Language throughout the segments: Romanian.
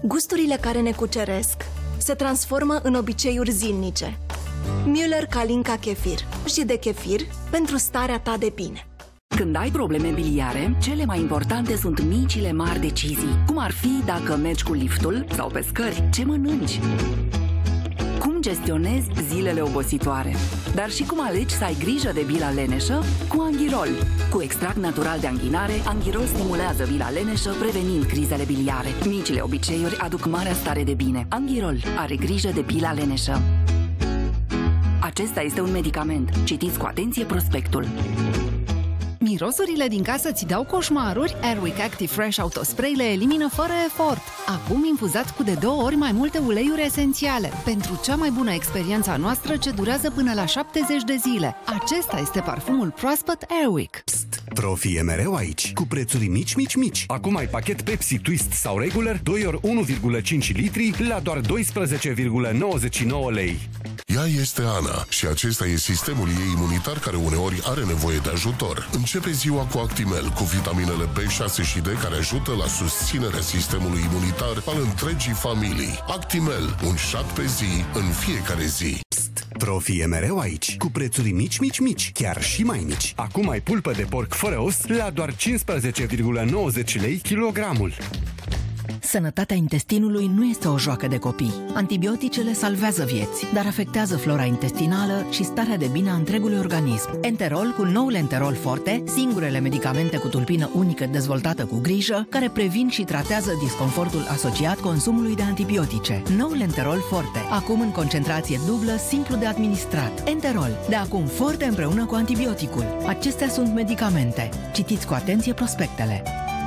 Gusturile care ne cuceresc se transformă în obiceiuri zilnice. Müller Kalinka Kefir și de kefir pentru starea ta de bine. Când ai probleme biliare, cele mai importante sunt micile mari decizii. Cum ar fi dacă mergi cu liftul sau pe scări, ce mănânci? Cum gestionezi zilele obositoare? Dar și cum alegi să ai grijă de bila leneșă cu Anghirol. Cu extract natural de anghinare, Anghirol stimulează bila leneșă, prevenind crizele biliare. Micile obiceiuri aduc marea stare de bine. Anghirol are grijă de bila leneșă. Acesta este un medicament. Citiți cu atenție prospectul. Mirosurile din casă ți dau coșmaruri? Airwick Active Fresh Autospray le elimină fără efort. Acum infuzați cu de 2 ori mai multe uleiuri esențiale. Pentru cea mai bună experiență a noastră ce durează până la 70 de zile. Acesta este parfumul proaspăt Airwick. Psst! Profi e mereu aici, cu prețuri mici. Acum ai pachet Pepsi Twist sau Regular, 2 ori 1,5 litri la doar 12,99 lei. Ea este Ana și acesta e sistemul ei imunitar care uneori are nevoie de ajutor. Începe ziua cu Actimel, cu vitaminele B6 și D care ajută la susținerea sistemului imunitar al întregii familii. Actimel, un șat pe zi, în fiecare zi. Psst! Profi e mereu aici, cu prețuri mici, chiar și mai mici. Acum ai pulpă de porc fără os la doar 15,90 lei kilogramul. Sănătatea intestinului nu este o joacă de copii. Antibioticele salvează vieți, dar afectează flora intestinală și starea de bine a întregului organism. Enterol cu noul Enterol Forte, singurele medicamente cu tulpină unică dezvoltată cu grijă, care previn și tratează disconfortul asociat consumului de antibiotice. Noul Enterol Forte, acum în concentrație dublă, simplu de administrat. Enterol, de acum forte împreună cu antibioticul. Acestea sunt medicamente. Citiți cu atenție prospectele.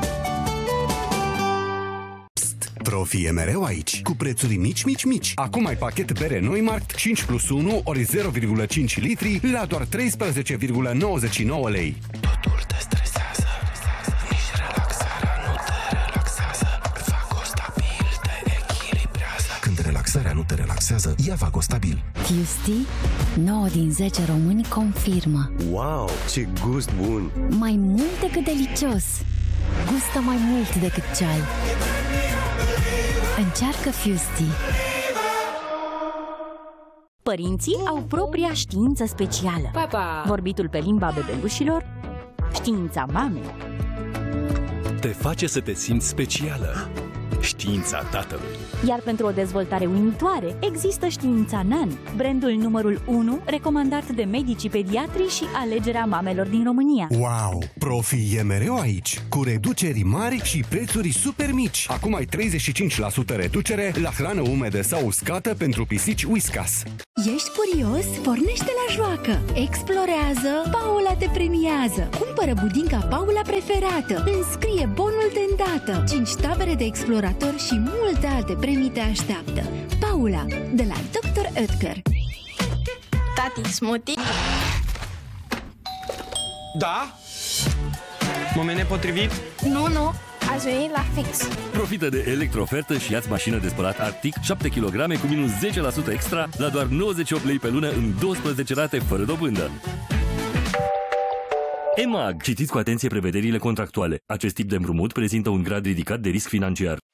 Profi e mereu aici, cu prețuri mici. Acum ai pachet bere Neumarkt 5+1 ori 0,5 litri la doar 13,99 lei. Totul te stresează, nici relaxarea nu te relaxează. Vagostabil te echilibrează. Când relaxarea nu te relaxează, ia Vagostabil. Tuesday, 9 din 10 români confirmă. Wow, ce gust bun! Mai mult decât delicios. Gustă mai mult decât ceai. Încearcă Fusti. Părinții au propria știință specială. Papa. Vorbitul pe limba bebelușilor, știința mamei. Te face să te simți specială. Știința tatălui. Iar pentru o dezvoltare uimitoare, există știința NAN, brandul numărul 1 recomandat de medicii pediatri și alegerea mamelor din România. Wow! Profi e mereu aici, cu reduceri mari și prețuri super mici. Acum ai 35% reducere la hrană umedă sau uscată pentru pisici Whiskas. Ești curios? Pornește la joacă! Explorează! Paula te premiază! Cumpără budinca Paula preferată! Înscrie bonul de îndată! 5 tabere de explorator și multe alte premii te așteaptă! Paula, de la Dr. Oetker. Tati, smoothie? Da? Moment nepotrivit? Nu, ați venit la fix. Profită de electroofertă și ia-ți mașină de spălat Arctic 7 kg cu minus 10% extra la doar 98 lei pe lună în 12 rate fără dobândă. EMAG. Citiți cu atenție prevederile contractuale. Acest tip de împrumut prezintă un grad ridicat de risc financiar.